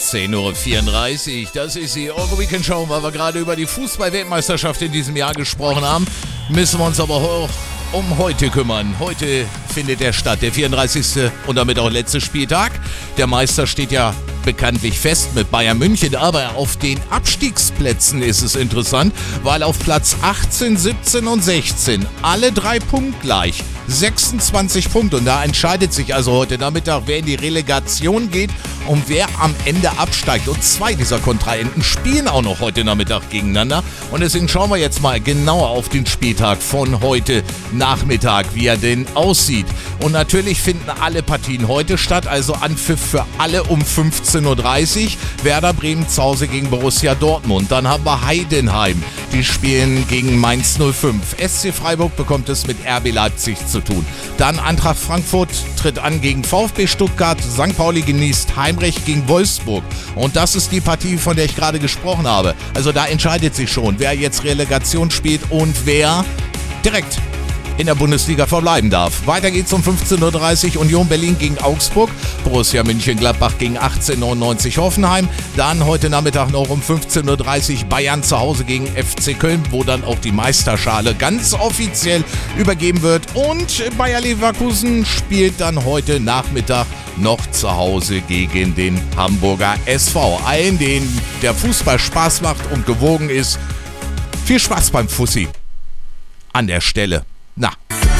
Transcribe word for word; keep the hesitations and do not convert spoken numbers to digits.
zehn Uhr vierunddreißig, das ist die Euro Weekend Show, weil wir gerade über die Fußball-Weltmeisterschaft in diesem Jahr gesprochen haben. Müssen wir uns aber auch um heute kümmern. Heute findet der statt, der vierunddreißigste und damit auch letzte Spieltag. Der Meister steht ja bekanntlich fest mit Bayern München, aber auf den Abstiegsplätzen ist es interessant, weil auf Platz achtzehn, siebzehn und sechzehn alle drei punktgleich, sechsundzwanzig Punkte, und da entscheidet sich also heute Nachmittag, wer in die Relegation geht und wer am Ende absteigt, und zwei dieser Kontrahenten spielen auch noch heute Nachmittag gegeneinander, und deswegen schauen wir jetzt mal genauer auf den Spieltag von heute Nachmittag, wie er denn aussieht. Und natürlich finden alle Partien heute statt, also Anpfiff für alle um fünfzehn Uhr dreißig. Werder Bremen zu Hause gegen Borussia Dortmund. Dann haben wir Heidenheim, die spielen gegen Mainz null fünf. S C Freiburg bekommt es mit R B Leipzig zu tun. Dann Eintracht Frankfurt tritt an gegen VfB Stuttgart. Sankt Pauli genießt Heimrecht gegen Wolfsburg. Und das ist die Partie, von der ich gerade gesprochen habe. Also da entscheidet sich schon, wer jetzt Relegation spielt und wer direkt in der Bundesliga verbleiben darf. Weiter geht's um fünfzehn Uhr dreißig, Union Berlin gegen Augsburg, Borussia Mönchengladbach gegen achtzehn neunundneunzig Hoffenheim. Dann heute Nachmittag noch um fünfzehn Uhr dreißig Bayern zu Hause gegen F C Köln, wo dann auch die Meisterschale ganz offiziell übergeben wird. Und Bayer Leverkusen spielt dann heute Nachmittag noch zu Hause gegen den Hamburger S V. Allen, denen der Fußball Spaß macht und gewogen ist, viel Spaß beim Fussi an der Stelle. Na,